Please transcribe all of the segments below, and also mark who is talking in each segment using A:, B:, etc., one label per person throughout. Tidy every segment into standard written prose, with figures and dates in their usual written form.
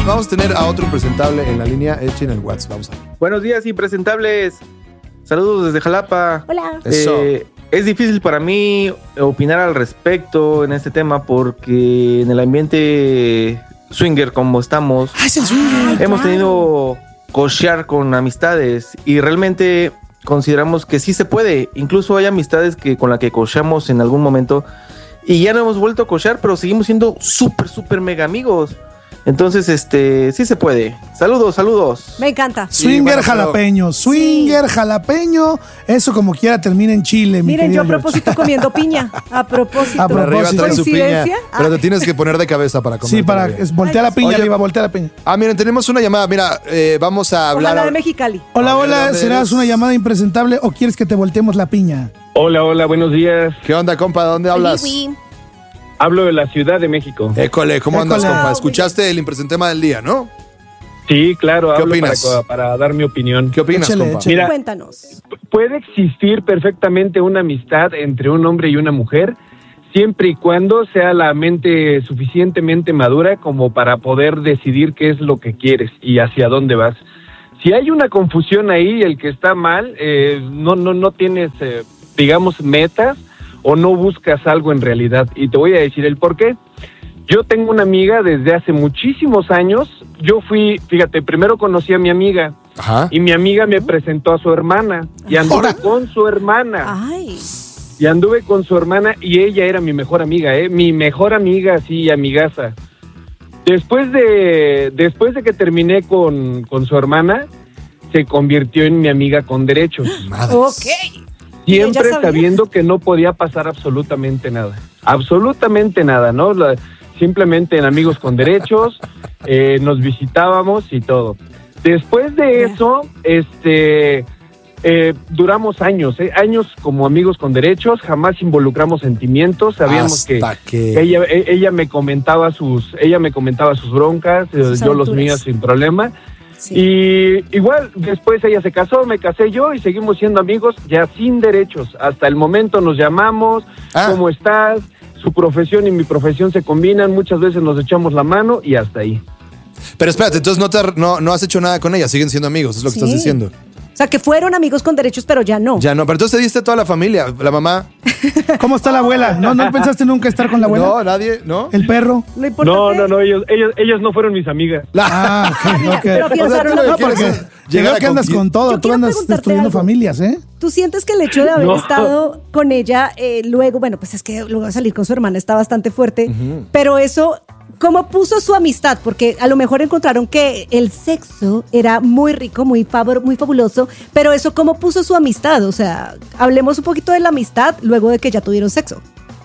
A: vamos a tener a otro impresentable en la línea. Echen el WhatsApp, vamos a ver.
B: Buenos días, impresentables. Saludos desde Jalapa.
C: Hola.
A: Eso.
B: Es difícil para mí opinar al respecto en este tema porque en el ambiente swinger como estamos,
D: Es el swinger.
B: hemos tenido cochear con amistades y realmente consideramos que sí se puede. Incluso hay amistades con las que cocheamos en algún momento y ya no hemos vuelto a cochear, pero seguimos siendo súper mega amigos. Entonces, sí se puede. Saludos.
C: Me encanta.
D: Swinger
A: bueno,
D: jalapeño, jalapeño. Eso como quiera termina en Chile, mi
C: Miren, yo
D: querido
C: a propósito comiendo piña. A propósito.
D: A
A: Por arriba
D: propósito.
A: trae su piña,
C: ¿Coincidencia?
A: pero te tienes que poner de cabeza para comer.
D: Sí, para voltea la piña
A: Oye,
D: arriba, voltea la piña.
A: miren, tenemos una llamada. Mira, vamos a hablar.
C: Ojalá de Mexicali.
D: Hola,
A: A ver,
D: hola,
A: ¿dónde
D: ¿serás
A: eres?
D: una llamada impresentable o quieres que te volteemos la piña?
E: Hola, buenos días.
A: ¿Qué onda, compa? ¿De dónde hablas?
E: Hablo de la Ciudad de México.
A: École, ¿cómo andas,
D: École.
A: compa? Escuchaste el impresentema del día, ¿no?
E: Sí, claro,
A: ¿Qué
E: hablo
A: opinas?
E: para dar mi opinión.
A: ¿Qué opinas,
D: Échale,
A: compa?
D: échale.
E: Mira,
C: Cuéntanos.
E: puede existir perfectamente una amistad entre un hombre y una mujer, siempre y cuando sea la mente suficientemente madura como para poder decidir qué es lo que quieres y hacia dónde vas. Si hay una confusión ahí, el que está mal, no tienes, digamos, metas o no buscas algo en realidad. Y te voy a decir el por qué. Yo tengo una amiga desde hace muchísimos años. Fíjate, primero conocí a mi amiga.
A: Ajá.
E: Y mi amiga me presentó a su hermana. Y anduve
D: Ahora.
E: con su hermana.
C: Ay.
E: Y anduve con su hermana y ella era mi mejor amiga, mi mejor amiga, sí, amigaza. Después de que terminé con su hermana, se convirtió en mi amiga con derechos.
A: Madres.
C: Ok. ¿Y ella
E: Siempre
C: sabía?
E: sabiendo que no podía pasar absolutamente nada. Absolutamente nada, ¿no? Simplemente en amigos con derechos, nos visitábamos y todo. Después de eso, duramos años como amigos con derechos, jamás involucramos sentimientos, sabíamos
A: Hasta que...
E: ella me comentaba sus broncas,
C: Sus
E: yo los
C: aventuras.
E: míos sin problema.
C: Sí.
E: Y igual, después ella se casó, me casé yo y seguimos siendo amigos ya sin derechos. Hasta el momento nos llamamos, ¿cómo estás? Su profesión y mi profesión se combinan, muchas veces nos echamos la mano y hasta ahí.
A: Pero espérate, entonces no has hecho nada con ella, siguen siendo amigos, es lo que
C: Sí.
A: estás diciendo.
C: O sea, que fueron amigos con derechos, pero ya no.
A: Ya no, pero entonces te diste a toda la familia, la mamá.
D: ¿Cómo está la abuela? ¿No pensaste nunca estar con la abuela?
A: No, nadie, ¿no?
D: ¿El perro?
C: Lo importante...
E: No, ellos no fueron mis amigas.
D: Ah, ok.
C: Pero afianzaron
A: O sea, tú
C: la
A: no
C: familia.
A: quieres
D: Porque
A: llegar
D: creo
A: a
D: que andas
A: conquistar.
D: con todo.
C: Yo
D: Tú
C: quiero
D: andas
C: preguntarte
D: destruyendo
C: algo.
D: familias, ¿eh?
C: ¿Tú sientes que el hecho de haber
E: No.
C: estado con ella, luego, bueno, pues es que luego de salir con su hermana está bastante fuerte, pero eso, ¿cómo puso su amistad? Porque a lo mejor encontraron que el sexo era muy rico, muy fabuloso, pero eso, ¿cómo puso su amistad? O sea, hablemos un poquito de la amistad luego de que ya tuvieron sexo.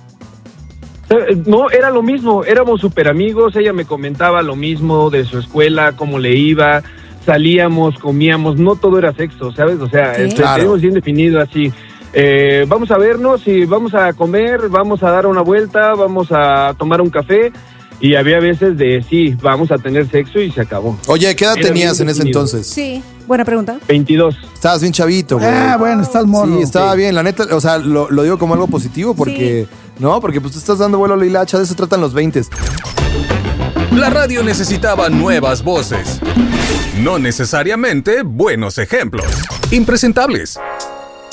E: No, era lo mismo, éramos súper amigos, ella me comentaba lo mismo de su escuela, cómo le iba, salíamos, comíamos, no todo era sexo, ¿sabes? O sea,
C: Sí.
A: Claro.
E: tenemos bien definido así, vamos a vernos y vamos a comer, vamos a dar una vuelta, vamos a tomar un café, y había veces de sí, vamos a tener sexo y se acabó.
A: Oye, ¿qué edad
E: Era
A: tenías
E: bien
A: en ese
E: definido.
A: entonces?
C: Sí, buena pregunta.
E: 22.
A: Estabas bien chavito, güey.
D: Ah, bueno, estás morro.
A: Sí, estaba bien, la neta, o sea, lo digo como algo positivo porque, ¿no? Porque pues tú estás dando vuelo a la hilacha, de eso tratan los 20.
F: La radio necesitaba nuevas voces, no necesariamente buenos ejemplos. Impresentables.